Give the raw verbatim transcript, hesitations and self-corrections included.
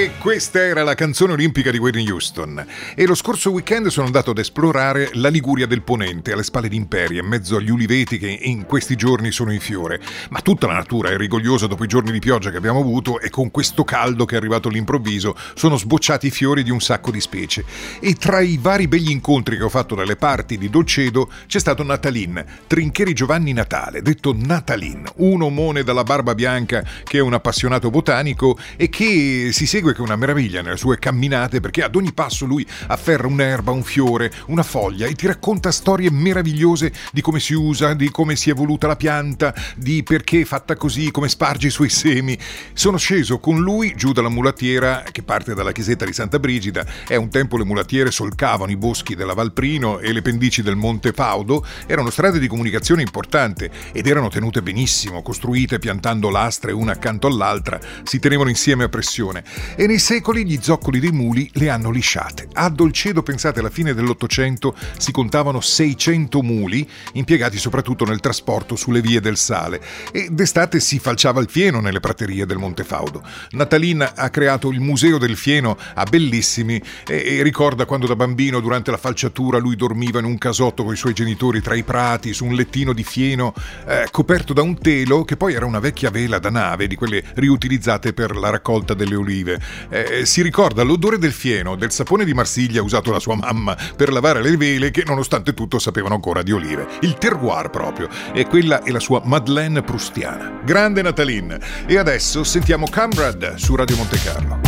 E questa era la canzone olimpica di Whitney Houston. E lo scorso weekend sono andato ad esplorare la Liguria del Ponente, alle spalle di Imperia, in mezzo agli uliveti che in questi giorni sono in fiore. Ma tutta la natura è rigogliosa dopo i giorni di pioggia che abbiamo avuto, e con questo caldo che è arrivato all'improvviso sono sbocciati i fiori di un sacco di specie. E tra i vari begli incontri che ho fatto dalle parti di Dolcedo c'è stato Natalin, Trincheri Giovanni Natale, detto Natalin, un omone dalla barba bianca che è un appassionato botanico e che si segue che è una meraviglia nelle sue camminate, perché ad ogni passo lui afferra un'erba, un fiore, una foglia e ti racconta storie meravigliose di come si usa, di come si è evoluta la pianta, di perché è fatta così, come sparge i suoi semi. Sono sceso con lui giù dalla mulattiera che parte dalla chiesetta di Santa Brigida. È un tempo le mulattiere solcavano i boschi della Valprino e le pendici del Monte Faudo. Erano strade di comunicazione importante ed erano tenute benissimo, costruite piantando lastre una accanto all'altra, si tenevano insieme a pressione. E nei secoli gli zoccoli dei muli le hanno lisciate. A Dolcedo, pensate, alla fine dell'Ottocento si contavano seicento muli, impiegati soprattutto nel trasporto sulle vie del sale, e d'estate si falciava il fieno nelle praterie del Monte Faudo. Natalin ha creato il Museo del Fieno a Bellissimi e, e ricorda quando da bambino durante la falciatura lui dormiva in un casotto con i suoi genitori tra i prati su un lettino di fieno eh, coperto da un telo che poi era una vecchia vela da nave, di quelle riutilizzate per la raccolta delle olive. Eh, si ricorda l'odore del fieno, del sapone di Marsiglia usato da sua mamma per lavare le vele che nonostante tutto sapevano ancora di olive. Il terroir proprio. E quella è la sua Madeleine prustiana. Grande Natalin. E adesso sentiamo Cambrad su Radio Monte Carlo.